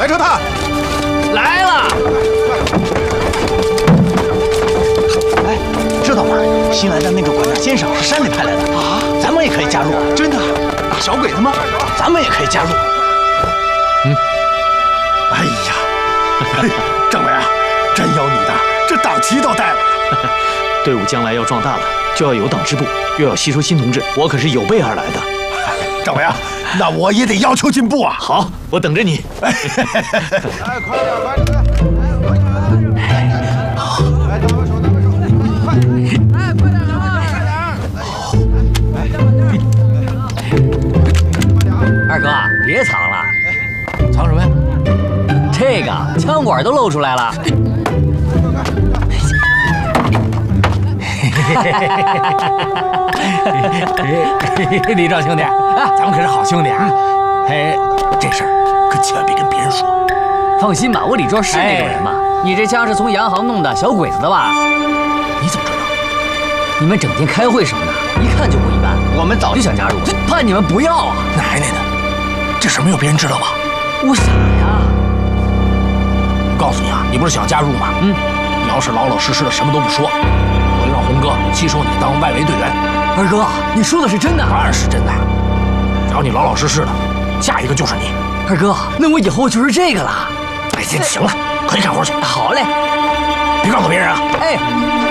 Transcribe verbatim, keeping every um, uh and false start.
抬车探来了。 哎，知道吗？新来的那个管家先生是山里派来的啊，咱们也可以加入。 真的？打小鬼子吗？ 咱们也可以加入。 嗯。哎呀，政委啊，真有你的，这党旗都带了。 队伍将来要壮大了，就要有党支部，又要吸收新同志，我可是有备而来的。 政委啊，那我也得要求进步啊。 好，我等着你。哎， 快点，快点！好。来，咱们手，咱们手，快！哎，快点，快点！ 二哥，别藏了。 藏什么呀？ 这个枪管都露出来了。 李壮兄弟，咱们可是好兄弟啊！哎，这事儿可千万别跟别人说。 放心吧，我李壮是那种人吗？你这枪是从洋行弄的，小鬼子的吧？ 你怎么知道？ 你们整天开会什么的，一看就不一般。我们早就想加入了，怕你们不要啊！ 奶奶的，这事没有别人知道吧？ 我傻呀！ 我告诉你啊，你不是想加入吗？嗯，你要是老老实实的什么都不说，我就让红哥吸收你当外围队员。 二哥，你说的是真的？ 当然是真的。只要你老老实实的，下一个就是你。 二哥，那我以后就是这个了。 哎，行行了，可以干活去。 好嘞， 别告诉别人啊。 哎。